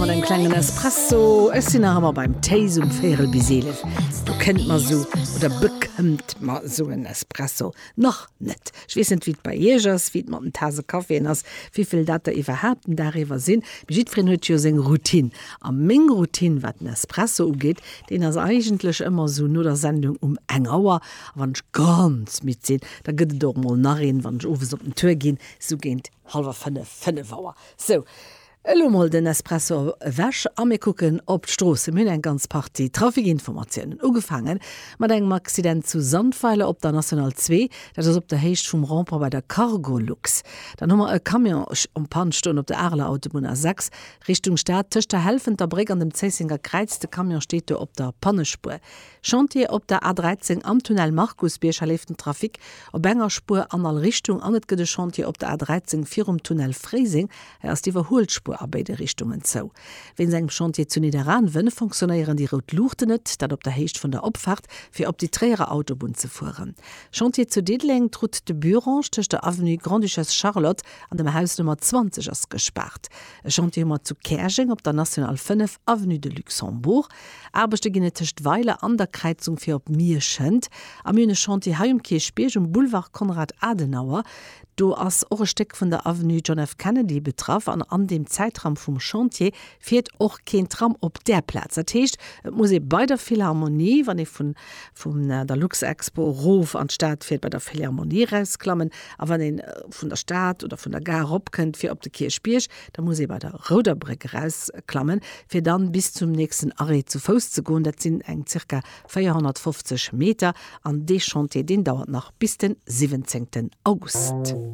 Ein kleinen Espresso, es sind aber beim Tees und Ferel bisele. Du kennt man so oder bekommt man so ein Espresso noch nicht. Ich weiß nicht, wie es bei Jägers, wie man eine Tasse Kaffee hast, wie viel da überhaupt darüber sind. Beschitfried hat ja seine Routine. Am Menge Routine, was ein Espresso angeht, den ist eigentlich immer so nur der Sendung 1 Uhr. Wenn ich ganz mitziehe, da geht es doch mal nachher, wenn ich auf die Tür gehe, so geht 4:30 Uhr. So. Mal den Espresso wäsch a mir gucken op d'Strosse mün en ganz Party Trafikinformationen ugefangen mat engem Accident zu Sandpfeile op der National 2, dat ass op der Hecht vum Ramper bei der Cargo Lux. Dann hummer e Kamion Panstunde op der Arler Autobahn A6 Richtung Stadt töcht der helfen der Brig an dem Zessinger Kreiz de Kamion steht op der Pannespur. Chantier op der A13 am Tunnel Markusbiercher leeften Trafik op enger Spur an all Richtung anet gët de Chantier op der A13 vir Tunnel Freising ass die Verholspur a beide Richtungen zo. Wenn segem Chantier zu Niederan wënne funktionieren die Rot Luchte net, dat op der Hecht von der Opfahrt fir op die Träger Autobahn zu fuhren. Chantier zu Dedling trut de Burange tech der Avenue Grand Duchesse Charlotte an dem Haus Nummer 20 ass gespart. E Chantier mat zu Kerching op der National 5 Avenue de Luxembourg. Arbechte ginne techt Weile an der Kreizung fir op Mierschend. Am Mune Chantier Heimkirchbeeg um Boulevard Konrad Adenauer. Du ass och Steck von der Avenue John F. Kennedy betraf an dem Zeitraum vom Chantier fährt auch kein Tram op der Platz. Das heißt, muss bei der Philharmonie, wenn ich von der Lux Expo Ruf an Stadt fährt, bei der Philharmonie rausklammen, aber wenn ich von der Stadt oder von der Gar abkönnt, für ob der Kirchbirch, dann muss ich bei der Roderbrücke rausklammen, für dann bis zum nächsten Arrêt zu Fuß zu gehen. Das sind ca. 450 Meter. An der Chantier, den dauert noch bis den 17. August.